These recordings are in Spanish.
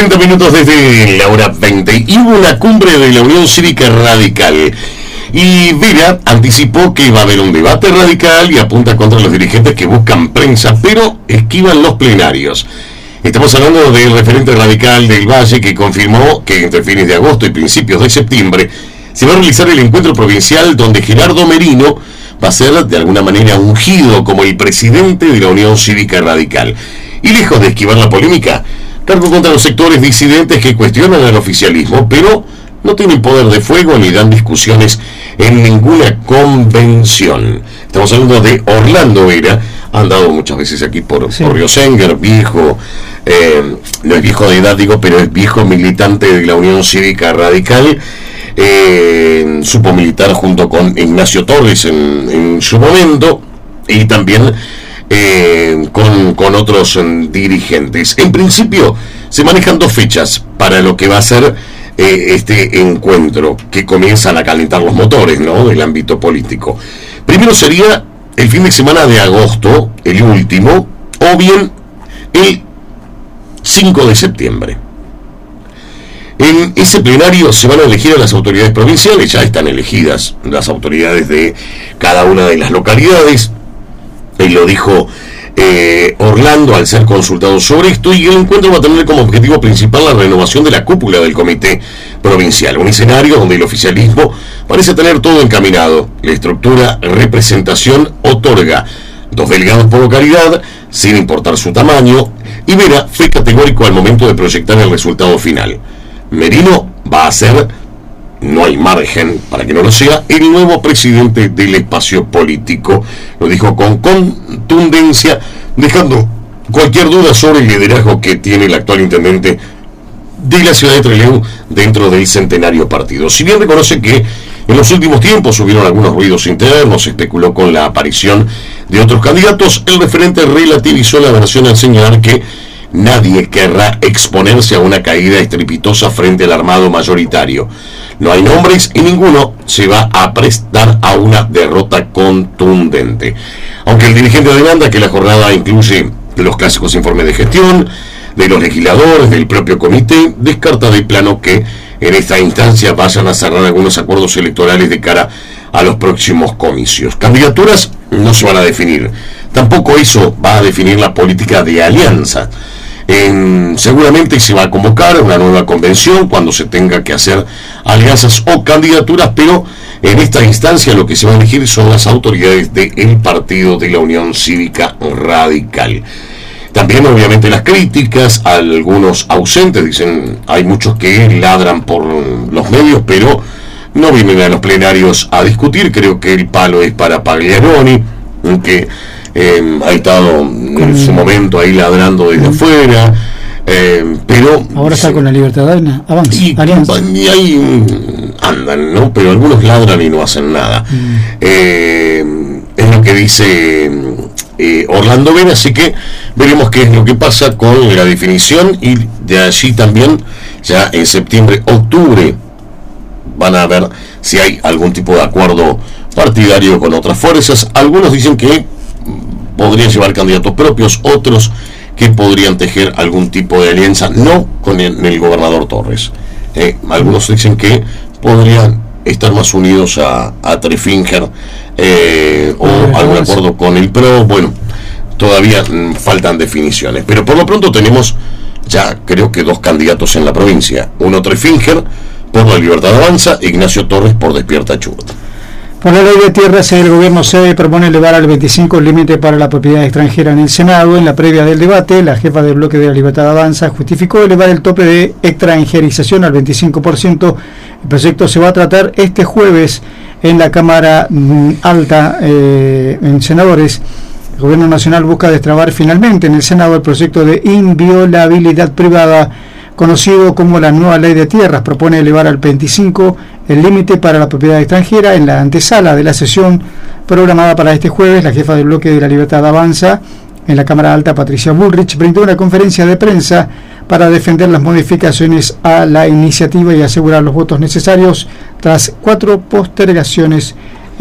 30 minutos desde la hora 20 y hubo una cumbre de la Unión Cívica Radical. Y Vera anticipó que va a haber un debate radical y apunta contra los dirigentes que buscan prensa, pero esquivan los plenarios. Estamos hablando del referente radical del Valle, que confirmó que entre fines de agosto y principios de septiembre se va a realizar el encuentro provincial donde Gerardo Merino va a ser de alguna manera ungido como el presidente de la Unión Cívica Radical. Y lejos de esquivar la polémica, cargó contra los sectores disidentes que cuestionan al oficialismo, pero no tienen poder de fuego ni dan discusiones en ninguna convención. Estamos hablando de Orlando Vera, ha andado muchas veces aquí por Río Senguer, viejo, no es viejo de edad, digo, pero es viejo militante de la Unión Cívica Radical. Supo militar junto con Ignacio Torres en su momento, y también con otros dirigentes. En principio se manejan dos fechas para lo que va a ser este encuentro, que comienzan a calentar los motores, ¿no?, del ámbito político. Primero sería el fin de semana de agosto, el último, o bien el 5 de septiembre. En ese plenario se van a elegir a las autoridades provinciales, ya están elegidas las autoridades de cada una de las localidades. Él lo dijo Orlando al ser consultado sobre esto, y el encuentro va a tener como objetivo principal la renovación de la cúpula del comité provincial, un escenario donde el oficialismo parece tener todo encaminado. La estructura representación otorga 2 delegados por localidad, sin importar su tamaño, y Vera fue categórico al momento de proyectar el resultado final. Merino va a ser, no hay margen para que no lo sea, el nuevo presidente del espacio político. Lo dijo con contundencia, dejando cualquier duda sobre el liderazgo que tiene el actual intendente de la ciudad de Trelew dentro del centenario partido. Si bien reconoce que en los últimos tiempos hubieron algunos ruidos internos, se especuló con la aparición de otros candidatos, el referente relativizó la versión al señalar que nadie querrá exponerse a una caída estrepitosa frente al armado mayoritario. No hay nombres y ninguno se va a prestar a una derrota contundente. Aunque el dirigente demanda que la jornada incluye los clásicos informes de gestión de los legisladores, del propio comité, descarta de plano que en esta instancia vayan a cerrar algunos acuerdos electorales de cara a los próximos comicios. Candidaturas no se van a definir. Tampoco eso va a definir la política de alianza. Seguramente se va a convocar una nueva convención cuando se tenga que hacer alianzas o candidaturas, pero en esta instancia lo que se va a elegir son las autoridades del partido de la Unión Cívica Radical. También obviamente las críticas, algunos ausentes, dicen, hay muchos que ladran por los medios, pero no vienen a los plenarios a discutir. Creo que el palo es para Pagliaroni, que ha estado en su momento ahí ladrando desde afuera, pero ahora está con la Libertad Avanza y ahí andan, ¿no? Pero algunos ladran y no hacen nada. Es lo que dice Orlando Vera, así que veremos qué es lo que pasa con la definición, y de allí también ya en septiembre, octubre van a ver si hay algún tipo de acuerdo partidario con otras fuerzas. Algunos dicen que podrían llevar candidatos propios, otros que podrían tejer algún tipo de alianza, no con el gobernador Torres. Algunos dicen que podrían estar más unidos a Trefinger o algún acuerdo con el PRO. Bueno, todavía faltan definiciones, pero por lo pronto tenemos ya creo que 2 candidatos en la provincia. Uno Trefinger por la Libertad Avanza, Ignacio Torres por Despierta Chubut. Por la ley de tierras, el gobierno se propone elevar al 25 el límite para la propiedad extranjera en el Senado. En la previa del debate, la jefa del bloque de la Libertad Avanza justificó elevar el tope de extranjerización al 25%. El proyecto se va a tratar este jueves en la Cámara Alta, en senadores. El gobierno nacional busca destrabar finalmente en el Senado el proyecto de inviolabilidad privada, conocido como la nueva ley de tierras. Propone elevar al 25 el límite para la propiedad extranjera. En la antesala de la sesión programada para este jueves, la jefa del bloque de la Libertad Avanza en la Cámara Alta, Patricia Bullrich, brindó una conferencia de prensa para defender las modificaciones a la iniciativa y asegurar los votos necesarios tras 4 postergaciones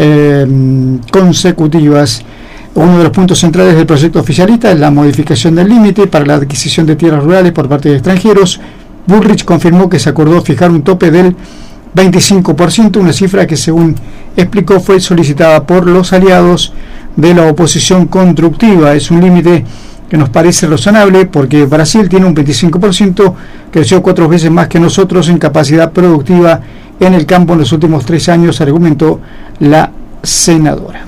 consecutivas. Uno de los puntos centrales del proyecto oficialista es la modificación del límite para la adquisición de tierras rurales por parte de extranjeros. Bullrich confirmó que se acordó fijar un tope del 25%, una cifra que, según explicó, fue solicitada por los aliados de la oposición constructiva. Es un límite que nos parece razonable porque Brasil tiene un 25%, creció 4 veces más que nosotros en capacidad productiva en el campo en los últimos 3 años, argumentó la senadora.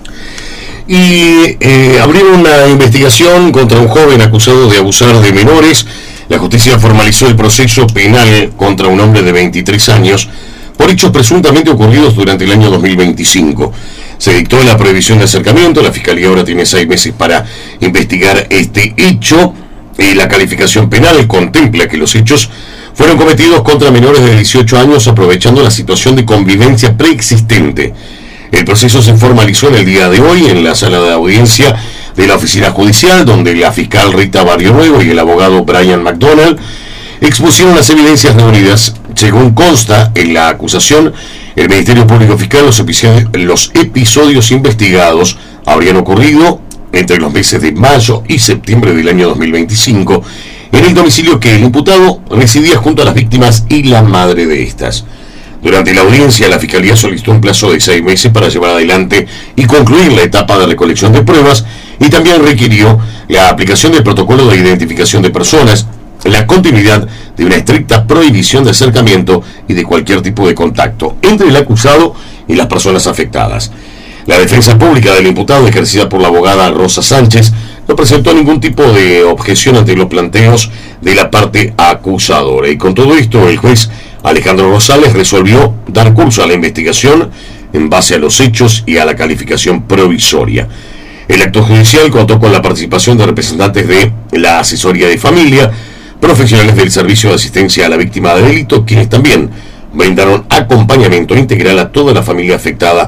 Y abrieron una investigación contra un joven acusado de abusar de menores. La justicia formalizó el proceso penal contra un hombre de 23 años por hechos presuntamente ocurridos durante el año 2025. Se dictó la prohibición de acercamiento. La Fiscalía ahora tiene 6 meses para investigar este hecho. La calificación penal contempla que los hechos fueron cometidos contra menores de 18 años aprovechando la situación de convivencia preexistente. El proceso se formalizó en el día de hoy en la sala de audiencia de la oficina judicial, donde la fiscal Rita Barrio Nuevo y el abogado Brian McDonald expusieron las evidencias reunidas. Según consta en la acusación, el Ministerio Público Fiscal, los episodios investigados habrían ocurrido entre los meses de mayo y septiembre del año 2025 en el domicilio que el imputado residía junto a las víctimas y la madre de estas. Durante la audiencia, la Fiscalía solicitó un plazo de 6 meses para llevar adelante y concluir la etapa de recolección de pruebas y también requirió la aplicación del protocolo de identificación de personas, la continuidad de una estricta prohibición de acercamiento y de cualquier tipo de contacto entre el acusado y las personas afectadas. La defensa pública del imputado, ejercida por la abogada Rosa Sánchez, no presentó ningún tipo de objeción ante los planteos de la parte acusadora. Y con todo esto, el juez Alejandro Rosales resolvió dar curso a la investigación en base a los hechos y a la calificación provisoria. El acto judicial contó con la participación de representantes de la asesoría de familia, profesionales del servicio de asistencia a la víctima de delito, quienes también brindaron acompañamiento integral a toda la familia afectada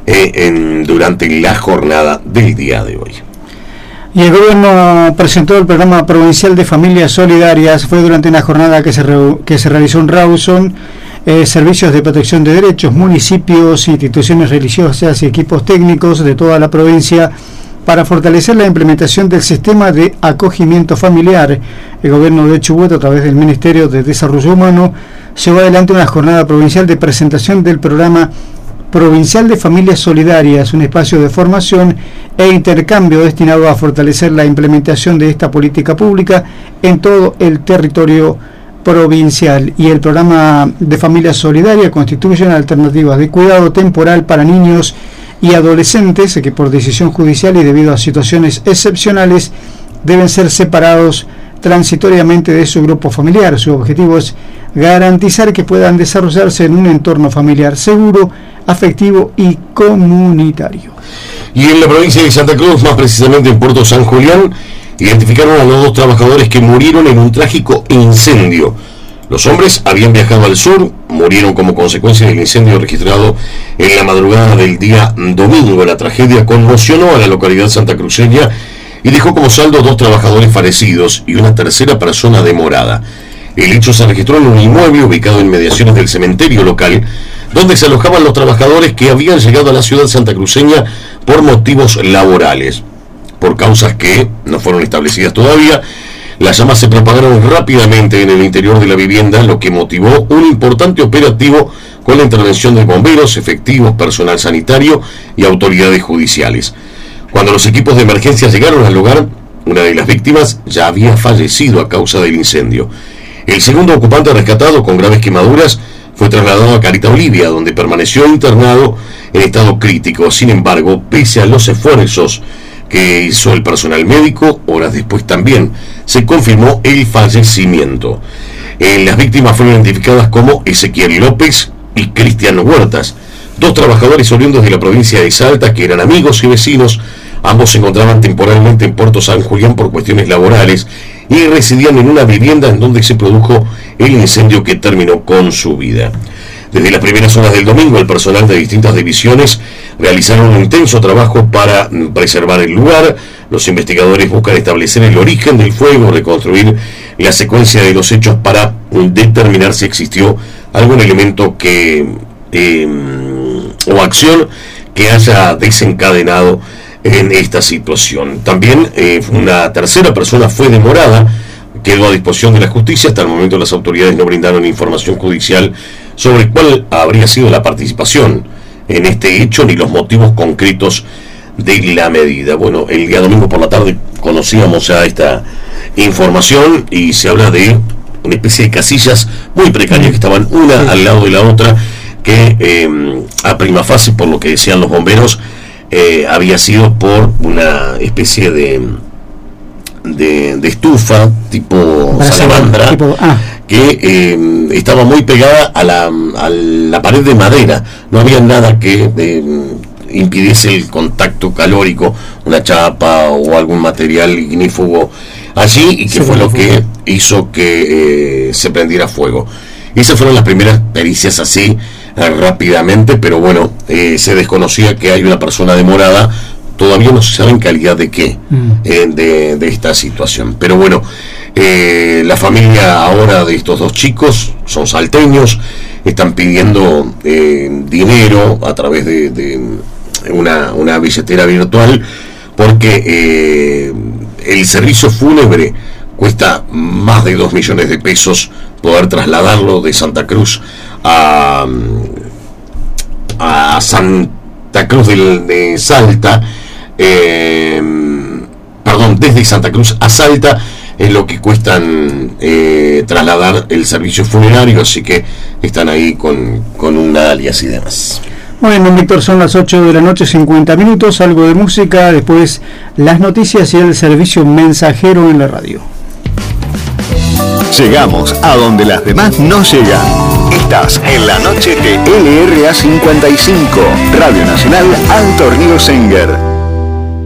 durante la jornada del día de hoy. Y el gobierno presentó el programa provincial de familias solidarias. Fue durante una jornada que se realizó en Rawson. Servicios de protección de derechos, municipios, instituciones religiosas y equipos técnicos de toda la provincia para fortalecer la implementación del sistema de acogimiento familiar. El gobierno de Chubut, a través del Ministerio de Desarrollo Humano, llevó adelante una jornada provincial de presentación del programa Provincial de Familias Solidarias, un espacio de formación e intercambio destinado a fortalecer la implementación de esta política pública en todo el territorio provincial. Y el programa de Familias Solidarias constituye una alternativa de cuidado temporal para niños y adolescentes que por decisión judicial y debido a situaciones excepcionales deben ser separados transitoriamente de su grupo familiar. Su objetivo es garantizar que puedan desarrollarse en un entorno familiar seguro, afectivo y comunitario. Y en la provincia de Santa Cruz, más precisamente en Puerto San Julián, identificaron a los 2 trabajadores que murieron en un trágico incendio. Los hombres habían viajado al sur, murieron como consecuencia del incendio registrado en la madrugada del día domingo. La tragedia conmocionó a la localidad santacruceña y dejó como saldo 2 trabajadores fallecidos y una tercera persona demorada. El hecho se registró en un inmueble ubicado en inmediaciones del cementerio local, donde se alojaban los trabajadores que habían llegado a la ciudad santacruceña por motivos laborales. Por causas que no fueron establecidas todavía, las llamas se propagaron rápidamente en el interior de la vivienda, lo que motivó un importante operativo con la intervención de bomberos, efectivos, personal sanitario y autoridades judiciales. Cuando los equipos de emergencia llegaron al lugar, una de las víctimas ya había fallecido a causa del incendio. El segundo ocupante rescatado con graves quemaduras fue trasladado a Carita Olivia, donde permaneció internado en estado crítico. Sin embargo, pese a los esfuerzos que hizo el personal médico, horas después también se confirmó el fallecimiento. Las víctimas fueron identificadas como Ezequiel López y Cristian Huertas, 2 trabajadores oriundos de la provincia de Salta que eran amigos y vecinos. Ambos se encontraban temporalmente en Puerto San Julián por cuestiones laborales y residían en una vivienda en donde se produjo el incendio que terminó con su vida. Desde las primeras horas del domingo, el personal de distintas divisiones realizaron un intenso trabajo para preservar el lugar. Los investigadores buscan establecer el origen del fuego, reconstruir la secuencia de los hechos para determinar si existió algún elemento o acción que haya desencadenado en esta situación. También una tercera persona fue demorada quedó a disposición de la justicia. Hasta el momento las autoridades no brindaron información judicial sobre cuál habría sido la participación en este hecho ni los motivos concretos de la medida. Bueno, el día domingo por la tarde conocíamos ya esta información y se habla de una especie de casillas muy precarias que estaban una al lado de la otra, que a prima fase, por lo que decían los bomberos, había sido por una especie de estufa tipo salamandra, que estaba muy pegada a la pared de madera. No había nada que impidiese el contacto calórico, una chapa o algún material ignífugo allí, y que fue lo que hizo que se prendiera fuego. Esas fueron las primeras pericias así rápidamente, pero bueno, se desconocía que hay una persona demorada. Todavía no se sabe en calidad de qué de esta situación. Pero bueno, la familia ahora de estos dos chicos son salteños, están pidiendo dinero a través de una billetera virtual, porque el servicio fúnebre cuesta más de 2 millones de pesos poder trasladarlo de Santa Cruz a Santa Cruz de Salta. Desde Santa Cruz a Salta es lo que cuestan trasladar el servicio funerario, así que están ahí con un alias y demás. Bueno, Víctor, son las 8 de la noche, 50 minutos, algo de música, después las noticias y el servicio mensajero en la radio. Llegamos a donde las demás no llegan. Estás en la noche de LRA 55, Radio Nacional Alto Río Senguer.